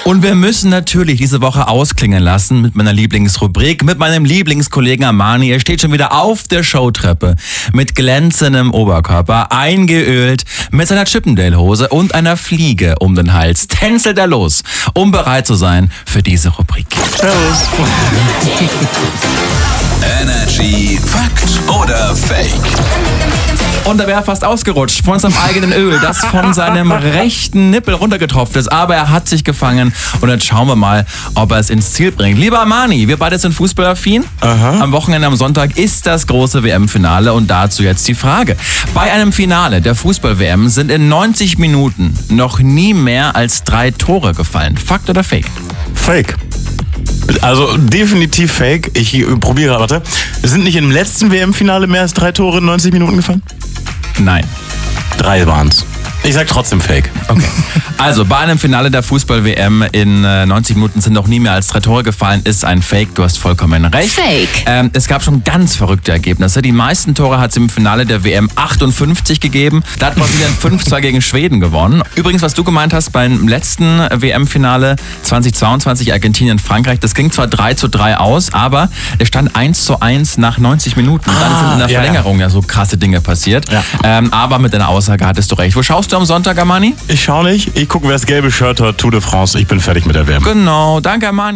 Und wir müssen natürlich diese Woche ausklingen lassen mit meiner Lieblingsrubrik, mit meinem Lieblingskollegen Armani. Er steht schon wieder auf der Showtreppe mit glänzendem Oberkörper, eingeölt, mit seiner Chippendale-Hose und einer Fliege um den Hals. Tänzelt er los, um bereit zu sein für diese Rubrik. Servus. Energy Fakt oder Fake? Und er wäre fast ausgerutscht von seinem eigenen Öl, das von seinem rechten Nippel runtergetropft ist. Aber er hat sich gefangen und jetzt schauen wir mal, ob er es ins Ziel bringt. Lieber Armani, wir beide sind fußballaffin. Am Wochenende, am Sonntag ist das große WM-Finale und dazu jetzt die Frage. Bei einem Finale der Fußball-WM sind in 90 Minuten noch nie mehr als 3 Tore gefallen. Fakt oder Fake? Fake. Also definitiv Fake. Ich probiere, warte. Sind nicht im letzten WM-Finale mehr als 3 Tore in 90 Minuten gefallen? Nein. 3 waren's. Ich sag trotzdem Fake. Okay. Also bei einem Finale der Fußball-WM in 90 Minuten sind noch nie mehr als 3 Tore gefallen, ist ein Fake. Du hast vollkommen recht. Fake. Es gab schon ganz verrückte Ergebnisse. Die meisten Tore hat es im Finale der WM 58 gegeben. Da hat Brasilien 5-2 gegen Schweden gewonnen. Übrigens, was du gemeint hast beim letzten WM-Finale 2022 Argentinien-Frankreich, das ging zwar 3-3 aus, aber es stand 1-1 nach 90 Minuten. Und dann sind in der Verlängerung ja so krasse Dinge passiert. Ja. Aber mit deiner Aussage hattest du recht. Wo schaust du am Sonntag, Armani? Ich schau nicht. Ich gucke, wer das gelbe Shirt hat. Tour de France. Ich bin fertig mit der WM. Genau, danke Armani.